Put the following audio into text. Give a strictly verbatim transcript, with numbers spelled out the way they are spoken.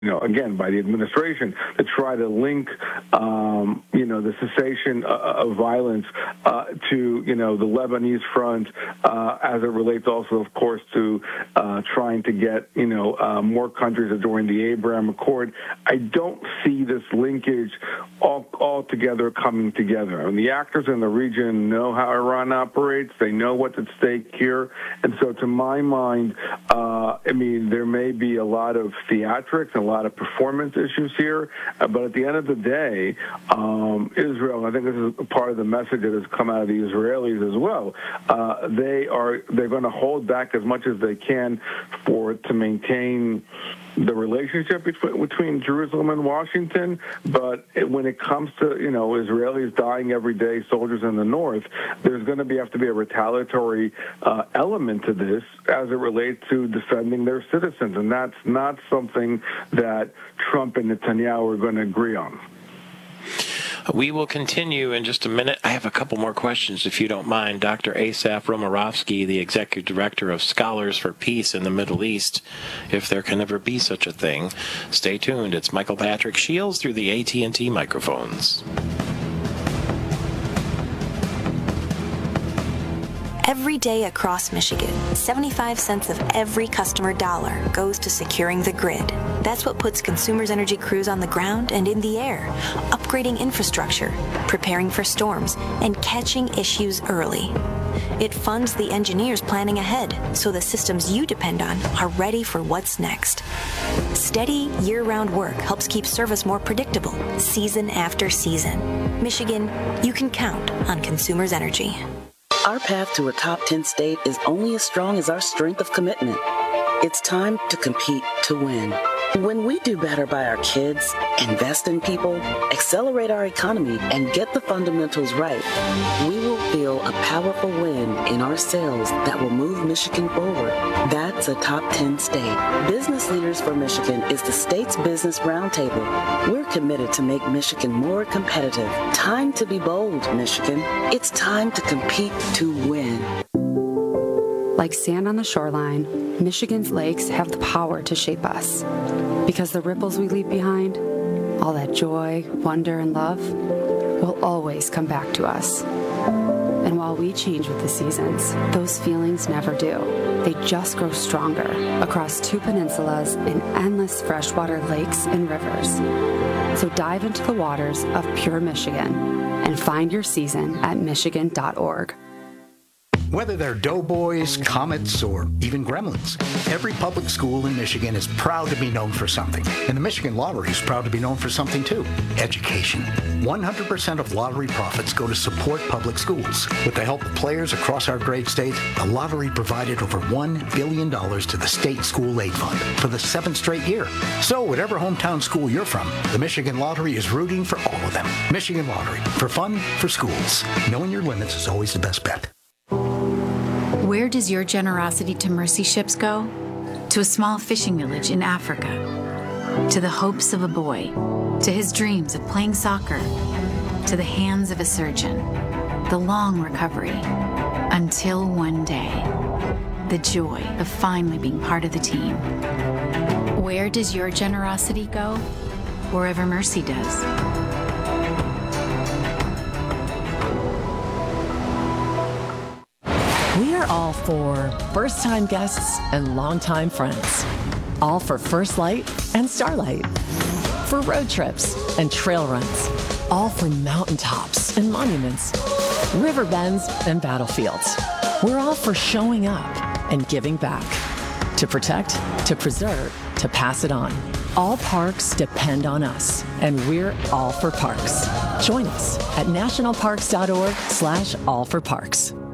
you know, again, by the administration to try to link, um, you know, the cessation of violence uh, to, you know, the Lebanese front uh, as it relates also, of course, to uh, trying to get, you know, uh, more countries to join the Abraham Accord. I don't see this linkage all, all together coming together. I mean, the actors in the region know how Iran operates. They know what's at stake here. And so to my mind, uh, I mean, there may be a lot of theatrics and a lot of performance issues here, uh, but at the end of the day, um, Israel, and I think this is part of the message that has come out of the Israelis as well, uh, they are, they're going to hold back as much as they can for to maintain the relationship between, between Jerusalem and Washington, but it, when it comes to, you know, Israelis dying every day, soldiers in the north, there's going to be have to be a retaliatory uh, element to this as it relates to defending their citizens, and that's not something that Trump and Netanyahu are going to agree on. We will continue in just a minute. I have a couple more questions, if you don't mind. Doctor Asaf Romarovsky, the Executive Director of Scholars for Peace in the Middle East, if there can ever be such a thing. Stay tuned. It's Michael Patrick Shields through the A T and T microphones. Every day across Michigan, seventy-five cents of every customer dollar goes to securing the grid. That's what puts Consumers Energy crews on the ground and in the air, upgrading infrastructure, preparing for storms, and catching issues early. It funds the engineers planning ahead so the systems you depend on are ready for what's next. Steady, year-round work helps keep service more predictable, season after season. Michigan, you can count on Consumers Energy. Our path to a top ten state is only as strong as our strength of commitment. It's time to compete to win. When we do better by our kids, invest in people, accelerate our economy, and get the fundamentals right, we will feel a powerful win in our sales that will move Michigan forward. That's a top ten state. Business Leaders for Michigan is the state's business roundtable. We're committed to make Michigan more competitive. Time to be bold, Michigan. It's time to compete to win. Like sand on the shoreline, Michigan's lakes have the power to shape us. Because the ripples we leave behind, all that joy, wonder, and love, will always come back to us. And while we change with the seasons, those feelings never do. They just grow stronger across two peninsulas in endless freshwater lakes and rivers. So dive into the waters of pure Michigan and find your season at michigan dot org. Whether they're doughboys, comets, or even gremlins, every public school in Michigan is proud to be known for something. And the Michigan Lottery is proud to be known for something too: education. one hundred percent of lottery profits go to support public schools. With the help of players across our great state, the lottery provided over one billion dollars to the State School Aid Fund for the seventh straight year. So whatever hometown school you're from, the Michigan Lottery is rooting for all of them. Michigan Lottery, for fun, for schools. Knowing your limits is always the best bet. Where does your generosity to mercy ships go? To a small fishing village in Africa. To the hopes of a boy. To his dreams of playing soccer. To the hands of a surgeon. The long recovery. Until one day. The joy of finally being part of the team. Where does your generosity go? Wherever mercy does. We are all for first-time guests and longtime friends. All for First Light and Starlight. For road trips and trail runs. All for mountaintops and monuments. River bends and battlefields. We're all for showing up and giving back. To protect, to preserve, to pass it on. All parks depend on us, and we're all for parks. Join us at nationalparks dot org slash all for parks.